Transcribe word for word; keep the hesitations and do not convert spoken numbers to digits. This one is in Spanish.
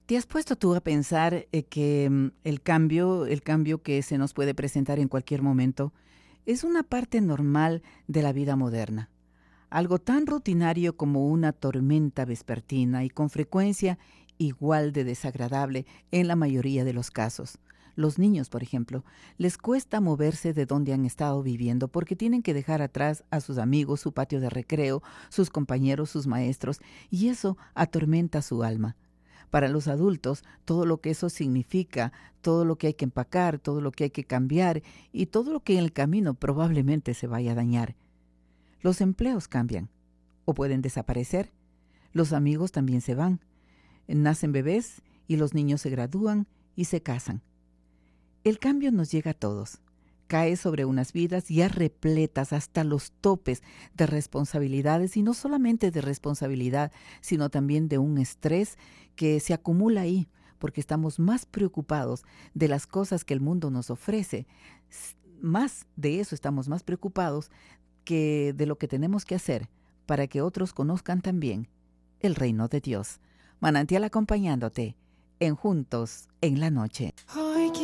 ¿Te has puesto tú a pensar eh, que mm, el cambio, el cambio que se nos puede presentar en cualquier momento, es una parte normal de la vida moderna? Algo tan rutinario como una tormenta vespertina y con frecuencia igual de desagradable en la mayoría de los casos. Los niños, por ejemplo, les cuesta moverse de donde han estado viviendo porque tienen que dejar atrás a sus amigos, su patio de recreo, sus compañeros, sus maestros, y eso atormenta su alma. Para los adultos, todo lo que eso significa, todo lo que hay que empacar, todo lo que hay que cambiar y todo lo que en el camino probablemente se vaya a dañar. Los empleos cambian o pueden desaparecer. Los amigos también se van. Nacen bebés y los niños se gradúan y se casan. El cambio nos llega a todos. Cae sobre unas vidas ya repletas hasta los topes de responsabilidades, y no solamente de responsabilidad, sino también de un estrés que se acumula ahí, porque estamos más preocupados de las cosas que el mundo nos ofrece. Más de eso estamos más preocupados que de lo que tenemos que hacer para que otros conozcan también el reino de Dios. Manantial acompañándote en Juntos en la Noche.